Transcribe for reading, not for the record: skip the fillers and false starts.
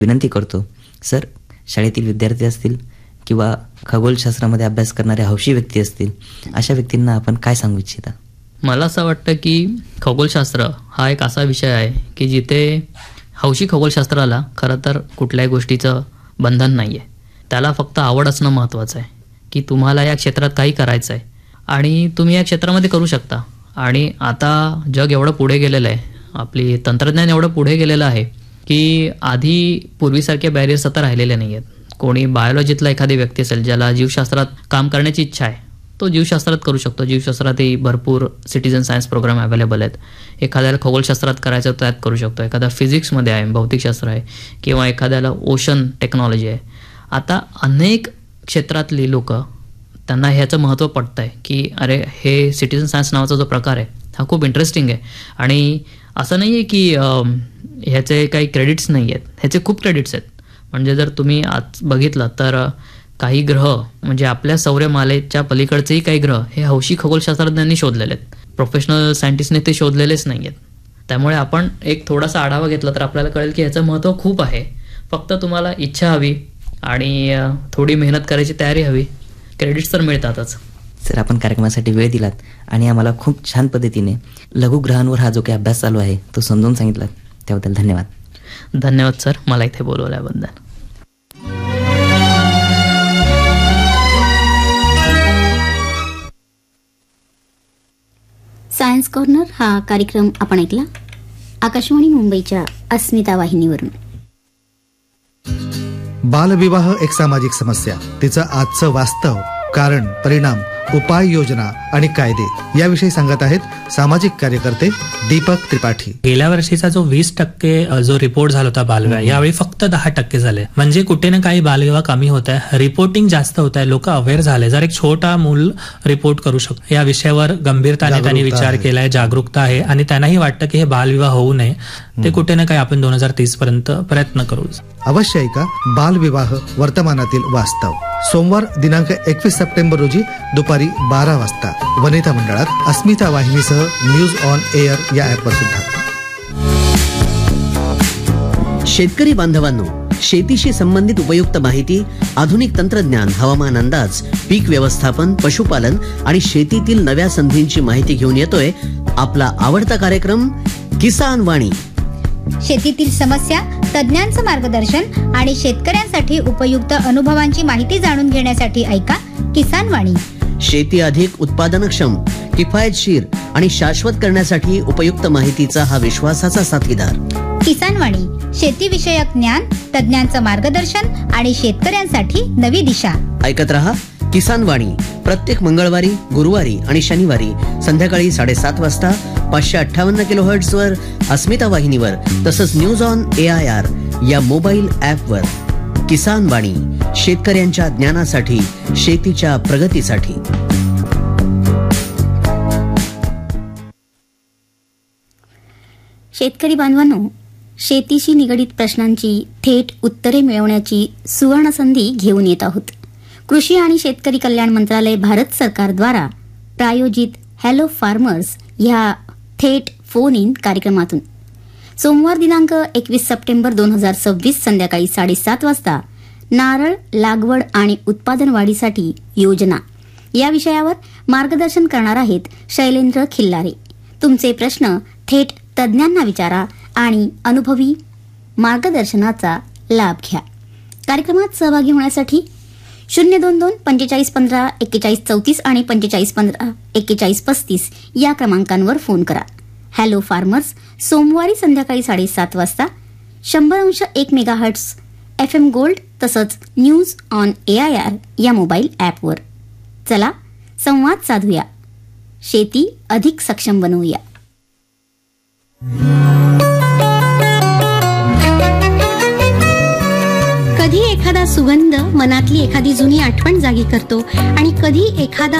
विनंती करतो, सर, शाळेतील विद्यार्थी असतील किंवा खगोलशास्त्रामध्ये अभ्यास करणारे हौशी व्यक्ती असतील, अशा व्यक्तींना आपण काय सांगू इच्छिता? मला असं वाटतं की खगोलशास्त्र हा एक असा विषय आहे की जिथे हौशी खगोलशास्त्राला खरं तर कुठल्याही गोष्टीचं बंधन नाही आहे. त्याला फक्त आवड असणं महत्त्वाचं आहे की तुम्हाला या क्षेत्रात काही करायचं आहे आणि तुम्ही या क्षेत्रामध्ये करू शकता. आणि आता जग एवढं पुढे गेलेलं आहे, आपली तंत्रज्ञान एवढं पुढे गेलेलं आहे की आधी पूर्वीसारखे बॅरियर्स आता राहिलेले नाही आहेत. कोणी बायोलॉजीतला एखादी व्यक्ती असेल ज्याला जीवशास्त्रात काम करण्याची इच्छा आहे, तो जीवशास्त्रात करू शकतो. जीवशास्त्रातही भरपूर सिटीजन सायन्स प्रोग्राम अवेलेबल आहेत. एखाद्याला खगोलशास्त्रात करायचं त्यात करू शकतो. एखादा फिजिक्समध्ये आहे, भौतिकशास्त्र आहे, किंवा एखाद्याला ओशन टेक्नॉलॉजी आहे. आता अनेक क्षेत्रातली लोक त्यांना ह्याचं महत्त्व पटतं आहे की अरे हे सिटीजन सायन्स नावाचा जो प्रकार आहे हा खूप इंटरेस्टिंग आहे. आणि असं नाही आहे की ह्याचे काही क्रेडिट्स नाही आहेत, ह्याचे खूप क्रेडिट्स आहेत. म्हणजे जर तुम्ही आज बघितलं तर काही ग्रह म्हणजे आपल्या सौरमालेच्या पलीकडचेही काही ग्रह हे हौशी खगोलशास्त्रज्ञांनी शोधलेले आहेत. प्रोफेशनल सायंटिस्टने ते शोधलेलेच नाही आहेत. त्यामुळे आपण एक थोडासा आढावा घेतला तर आपल्याला कळेल की ह्याचं महत्त्व खूप आहे. फक्त तुम्हाला इच्छा हवी आणि थोडी मेहनत करायची तयारी हवी. क्रेडिट्स तर मिळतातच. सर, आपण कार्यक्रमासाठी वेळ दिलात आणि आम्हाला खूप छान पद्धतीने लघुग्रहांवर हा जो काही अभ्यास चालू आहे तो समजून सांगितलात, त्याबद्दल धन्यवाद. धन्यवाद सर, मला इथे बोलवल्याबद्दल. सायन्स कॉर्नर हा कार्यक्रम आपण ऐकला आकाशवाणी मुंबईच्या अस्मिता वाहिनीवरून. बालविवाह एक सामाजिक समस्या, तिचं आजचं वास्तव, कारण, परिणाम, उपाययोजना आणि कायदे याविषयी सांगत आहेत सामाजिक कार्यकर्ते दीपक त्रिपाठी. गेल्या वर्षीचा जो 20% जो रिपोर्ट झाला होता बालविवाह, यावेळी फक्त 10% झाले. म्हणजे कुठे ना काही बालविवाह कमी होत आहे, रिपोर्टिंग जास्त होत आहे, लोक अवेअर झाले. जर एक छोटा मूल रिपोर्ट करू शकतो या विषयावर गंभीरताने त्यांनी विचार केलाय, जागरूकता आहे आणि त्यांनाही वाटतं की हे बालविवाह होऊ नये. ते कुठे ना काही आपण 2030 पर्यंत प्रयत्न करू. अवश्य ऐका बालविवाह वर्तमानातील वास्तव. सोमवार दिनांक 21 सप्टेंबर रोजी दुपारी 12 वाजता वनिता मंडळात अस्मिता वाहिनीसह न्यूज ऑन एअर या ऍपवर सुद्धा. शेतकरी बांधवांनो, शेतीशी संबंधित उपयुक्त माहिती, आधुनिक तंत्रज्ञान, हवामान अंदाज, पीक व्यवस्थापन, पशुपालन आणि शेतीतील नव्या संधींची माहिती घेऊन येतोय आपला आवडता कार्यक्रम किसान वाणी. शेतीतील समस्या, तज्ञांचं मार्गदर्शन आणि शेतकऱ्यांसाठी उपयुक्त अनुभवांची माहिती जाणून घेण्यासाठी ऐका किसान वाणी. शेती अधिक उत्पादनक्षम, किफायतशीर आणि शाश्वत करण्यासाठी उपयुक्त माहितीचा हा विश्वासाचा साथीदार. किसान वाणी, शेतीविषयक ज्ञान, तज्ञांचं मार्गदर्शन आणि शेतकऱ्यांसाठी नवी दिशा. ऐकत रहा किसान वाणी प्रत्येक मंगळवारी, गुरुवारी आणि शनिवारी संध्याकाळी 7:30 वाजता 558 किलोहर्ट्झ वर अस्मिता वाहिनीवर, तसंच न्यूज ऑन AIR या मोबाईल ऍपवर. किसान वाणी, शेतकऱ्यांच्या ज्ञानासाठी, शेतीच्या प्रगतीसाठी. शेतकरी बांधवांनो, शेतीशी निगडीत प्रश्नांची थेट उत्तरे मिळवण्याची सुवर्ण संधी घेऊन येत आहोत. कृषी आणि शेतकरी कल्याण मंत्रालय भारत सरकारद्वारा प्रायोजित हॅलो फार्मर्स ह्या थेट फोन इन कार्यक्रमातून सोमवार दिनांक 21 सप्टेंबर 2026 संध्याकाळी 7:30 वाजता नारळ लागवड आणि उत्पादन वाढीसाठी योजना या विषयावर मार्गदर्शन करणार आहेत शैलेंद्र खिल्लारे. तुमचे प्रश्न थेट तज्ज्ञांना विचारा आणि अनुभवी मार्गदर्शनाचा लाभ घ्या. कार्यक्रमात सहभागी होण्यासाठी 022 4515 4134 आणि 4515 4135 या क्रमांकांवर फोन करा. हॅलो फार्मर्स सोमवारी संध्याकाळी 7:30 वाजता 100.1 मेगाहर्ट्झ FM गोल्ड तसंच न्यूज ऑन AIR या मोबाईल ॲपवर. चला संवाद साधूया, शेती अधिक सक्षम बनवूया. कधी एखादा सुगंध मनातली एखादी जुनी आठवण जागी करतो आणि कधी एखादा